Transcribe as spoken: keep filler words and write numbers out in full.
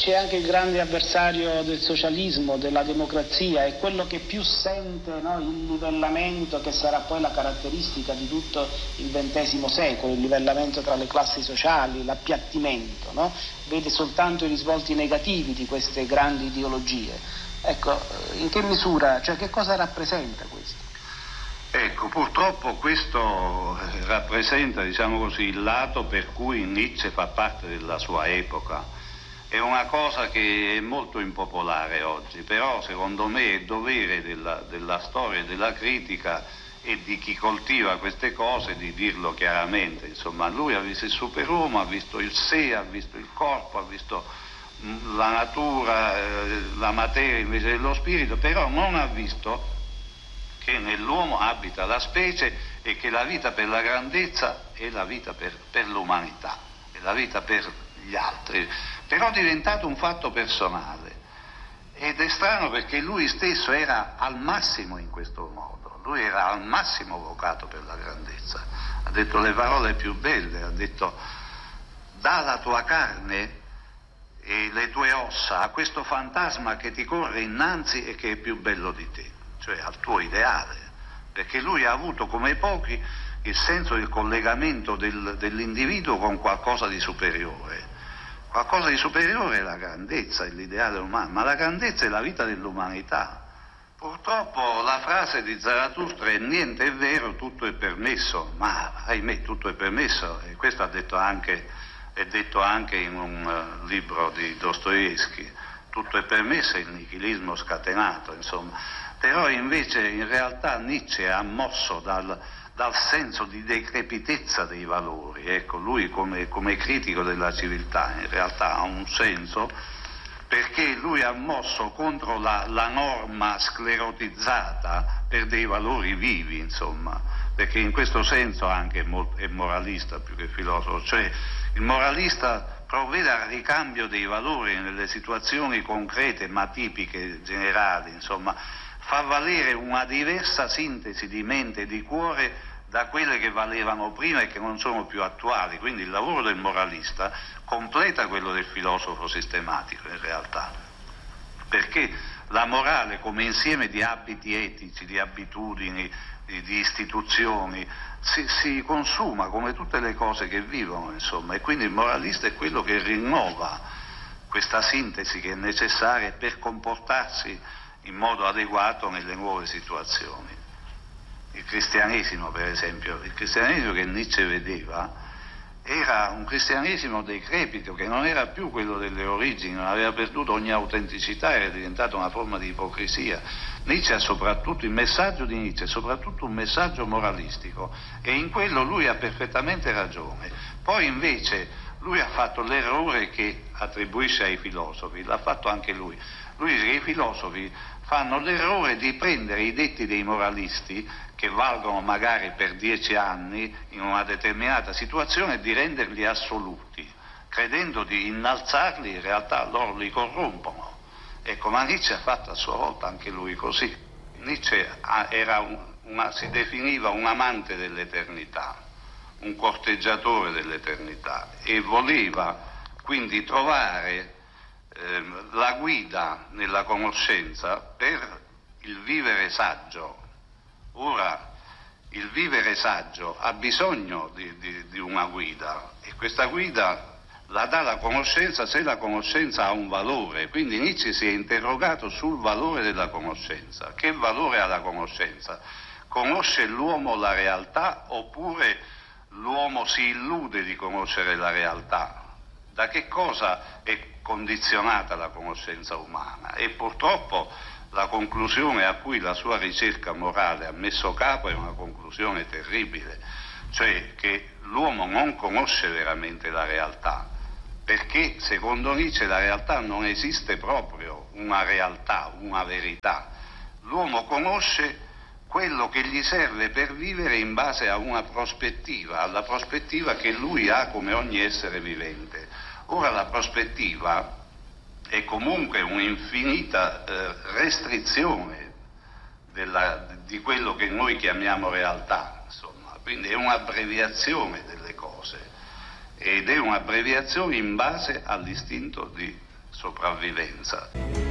Nietzsche è anche il grande avversario del socialismo, della democrazia, è quello che più sente, no, il livellamento che sarà poi la caratteristica di tutto il ventesimo secolo, il livellamento tra le classi sociali, l'appiattimento, no? Vede soltanto i risvolti negativi di queste grandi ideologie. Ecco, in che misura, cioè che cosa rappresenta questo? Ecco, purtroppo questo rappresenta, diciamo così, il lato per cui Nietzsche fa parte della sua epoca. È una cosa che è molto impopolare oggi, però secondo me è dovere della, della storia e della critica e di chi coltiva queste cose di dirlo chiaramente. Insomma, lui ha visto il superuomo, ha visto il sé, ha visto il corpo, ha visto la natura, eh, la materia invece dello spirito, però non ha visto che nell'uomo abita la specie e che la vita per la grandezza è la vita per, per l'umanità, è la vita per gli altri, però è diventato un fatto personale ed è strano perché lui stesso era al massimo in questo modo, lui era al massimo vocato per la grandezza, ha detto le parole più belle, ha detto dà la tua carne e le tue ossa a questo fantasma che ti corre innanzi e che è più bello di te, cioè al tuo ideale, perché lui ha avuto come pochi il senso del collegamento del, dell'individuo con qualcosa di superiore. Qualcosa di superiore è la grandezza, è l'ideale umano, ma la grandezza è la vita dell'umanità. Purtroppo la frase di Zarathustra è niente è vero, tutto è permesso, ma ahimè tutto è permesso, e questo ha detto anche, è detto anche in un uh, libro di Dostoevskij, tutto è permesso, è il nichilismo scatenato, insomma. Però invece in realtà Nietzsche è ammosso dal, dal senso di decrepitezza dei valori, ecco, lui come, come critico della civiltà in realtà ha un senso perché lui ha mosso contro la, la norma sclerotizzata per dei valori vivi, insomma, perché in questo senso anche è moralista più che filosofo, cioè il moralista provvede al ricambio dei valori nelle situazioni concrete ma tipiche, generali, insomma, fa valere una diversa sintesi di mente e di cuore da quelle che valevano prima e che non sono più attuali. Quindi il lavoro del moralista completa quello del filosofo sistematico in realtà, perché la morale come insieme di abiti etici, di abitudini, di, di istituzioni si, si consuma come tutte le cose che vivono, insomma, e quindi il moralista è quello che rinnova questa sintesi che è necessaria per comportarsi in modo adeguato nelle nuove situazioni. Il cristianesimo, per esempio, il cristianesimo che Nietzsche vedeva era un cristianesimo decrepito, che non era più quello delle origini, non aveva perduto ogni autenticità, era diventato una forma di ipocrisia. Nietzsche ha soprattutto, il messaggio di Nietzsche è soprattutto un messaggio moralistico e in quello lui ha perfettamente ragione. Poi invece lui ha fatto l'errore che attribuisce ai filosofi, l'ha fatto anche lui. Lui dice che i filosofi fanno l'errore di prendere i detti dei moralisti che valgono magari per dieci anni in una determinata situazione e di renderli assoluti, credendo di innalzarli, in realtà loro li corrompono. Ecco, ma Nietzsche ha fatto a sua volta anche lui così. Nietzsche era un, una, si definiva un amante dell'eternità, un corteggiatore dell'eternità e voleva quindi trovare eh, la guida nella conoscenza per il vivere saggio. Ora, il vivere saggio ha bisogno di, di, di una guida e questa guida la dà la conoscenza se la conoscenza ha un valore. Quindi Nietzsche si è interrogato sul valore della conoscenza. Che valore ha la conoscenza? Conosce l'uomo la realtà oppure l'uomo si illude di conoscere la realtà? Da che cosa è condizionata la conoscenza umana? E purtroppo la conclusione a cui la sua ricerca morale ha messo capo è una conclusione terribile, cioè che l'uomo non conosce veramente la realtà, perché secondo Nietzsche la realtà non esiste proprio una realtà, una verità. L'uomo conosce quello che gli serve per vivere in base a una prospettiva, alla prospettiva che lui ha come ogni essere vivente. Ora la prospettiva è comunque un'infinita eh, restrizione della, di quello che noi chiamiamo realtà, insomma, quindi è un'abbreviazione delle cose ed è un'abbreviazione in base all'istinto di sopravvivenza.